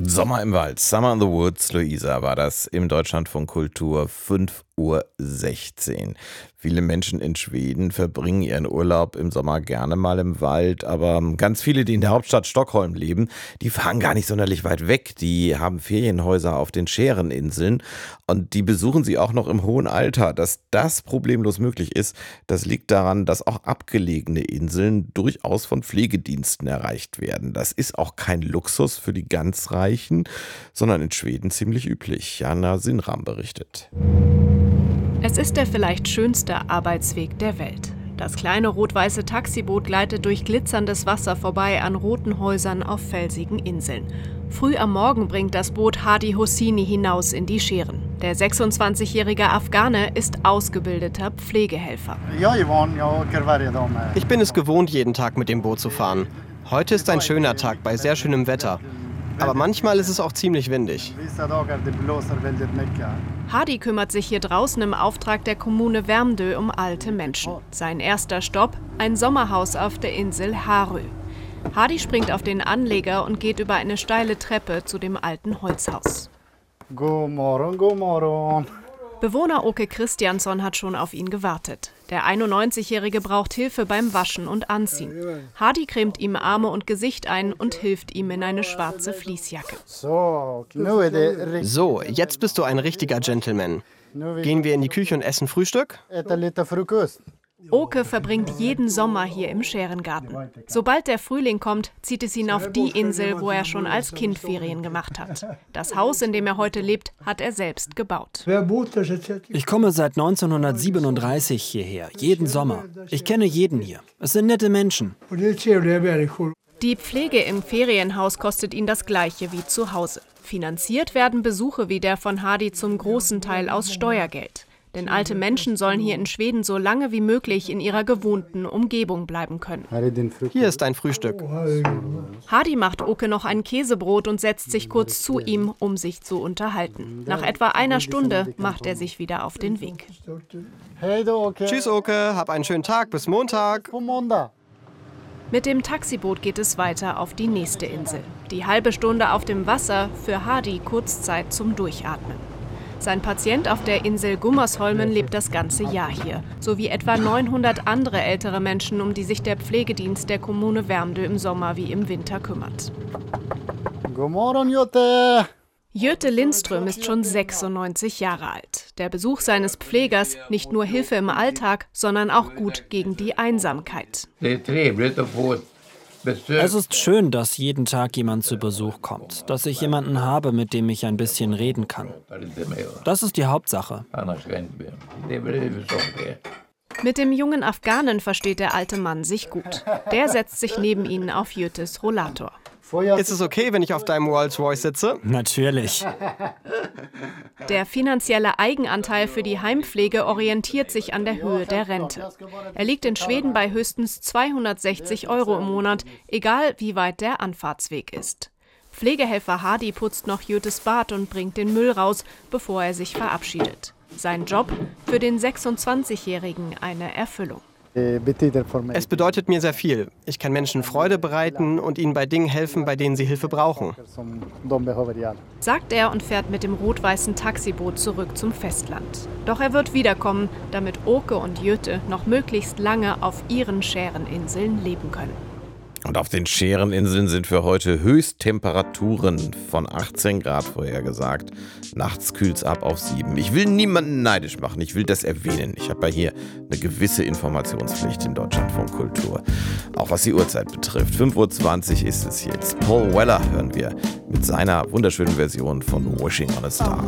Sommer im Wald, Summer in the Woods, Luisa war das im Deutschlandfunk Kultur 5:16 Uhr. Viele Menschen in Schweden verbringen ihren Urlaub im Sommer gerne mal im Wald, aber ganz viele, die in der Hauptstadt Stockholm leben, die fahren gar nicht sonderlich weit weg. Die haben Ferienhäuser auf den Schäreninseln und die besuchen sie auch noch im hohen Alter. Dass das problemlos möglich ist, das liegt daran, dass auch abgelegene Inseln durchaus von Pflegediensten erreicht werden. Das ist auch kein Luxus für die ganz Reichen, sondern in Schweden ziemlich üblich. Jana Sinram berichtet. Es ist der vielleicht schönste Arbeitsweg der Welt. Das kleine rot-weiße Taxiboot gleitet durch glitzerndes Wasser vorbei an roten Häusern auf felsigen Inseln. Früh am Morgen bringt das Boot Hadi Hosseini hinaus in die Schären. Der 26-jährige Afghane ist ausgebildeter Pflegehelfer. Ich bin es gewohnt, jeden Tag mit dem Boot zu fahren. Heute ist ein schöner Tag bei sehr schönem Wetter. Aber manchmal ist es auch ziemlich windig. Hadi kümmert sich hier draußen im Auftrag der Kommune Värmdö um alte Menschen. Sein erster Stopp: ein Sommerhaus auf der Insel Harö. Hadi springt auf den Anleger und geht über eine steile Treppe zu dem alten Holzhaus. God morgon. Bewohner Åke Christiansson hat schon auf ihn gewartet. Der 91-Jährige braucht Hilfe beim Waschen und Anziehen. Hadi cremt ihm Arme und Gesicht ein und hilft ihm in eine schwarze Fließjacke. So, jetzt bist du ein richtiger Gentleman. Gehen wir in die Küche und essen Frühstück? Åke verbringt jeden Sommer hier im Schärengarten. Sobald der Frühling kommt, zieht es ihn auf die Insel, wo er schon als Kind Ferien gemacht hat. Das Haus, in dem er heute lebt, hat er selbst gebaut. Ich komme seit 1937 hierher, jeden Sommer. Ich kenne jeden hier. Es sind nette Menschen. Die Pflege im Ferienhaus kostet ihn das Gleiche wie zu Hause. Finanziert werden Besuche wie der von Hadi zum großen Teil aus Steuergeld. Denn alte Menschen sollen hier in Schweden so lange wie möglich in ihrer gewohnten Umgebung bleiben können. Hier ist dein Frühstück. Hadi macht Åke noch ein Käsebrot und setzt sich kurz zu ihm, um sich zu unterhalten. Nach etwa einer Stunde macht er sich wieder auf den Weg. Tschüss, Åke. Hab einen schönen Tag. Bis Montag. Mit dem Taxiboot geht es weiter auf die nächste Insel. Die halbe Stunde auf dem Wasser, für Hadi Kurzzeit zum Durchatmen. Sein Patient auf der Insel Gummersholmen lebt das ganze Jahr hier, sowie etwa 900 andere ältere Menschen, um die sich der Pflegedienst der Kommune Värmdö im Sommer wie im Winter kümmert. God morgon, Jutta. Jöte Lindström ist schon 96 Jahre alt. Der Besuch seines Pflegers nicht nur Hilfe im Alltag, sondern auch gut gegen die Einsamkeit. Es ist schön, dass jeden Tag jemand zu Besuch kommt, dass ich jemanden habe, mit dem ich ein bisschen reden kann. Das ist die Hauptsache. Mit dem jungen Afghanen versteht der alte Mann sich gut. Der setzt sich neben ihn auf Jötes Rollator. Ist es okay, wenn ich auf deinem Rolls-Royce sitze? Natürlich. Der finanzielle Eigenanteil für die Heimpflege orientiert sich an der Höhe der Rente. Er liegt in Schweden bei höchstens 260 € im Monat, egal wie weit der Anfahrtsweg ist. Pflegehelfer Hadi putzt noch Jötes Bad und bringt den Müll raus, bevor er sich verabschiedet. Sein Job: für den 26-Jährigen eine Erfüllung. Es bedeutet mir sehr viel. Ich kann Menschen Freude bereiten und ihnen bei Dingen helfen, bei denen sie Hilfe brauchen. Sagt er und fährt mit dem rot-weißen Taxiboot zurück zum Festland. Doch er wird wiederkommen, damit Åke und Jöte noch möglichst lange auf ihren Schäreninseln leben können. Und auf den Schäreninseln sind für heute Höchsttemperaturen von 18 Grad vorhergesagt. Nachts kühlt es ab auf 7. Ich will niemanden neidisch machen, ich will das erwähnen. Ich habe ja hier eine gewisse Informationspflicht im Deutschlandfunk Kultur. Auch was die Uhrzeit betrifft. 5:20 Uhr ist es jetzt. Paul Weller hören wir mit seiner wunderschönen Version von Wishing on a Star.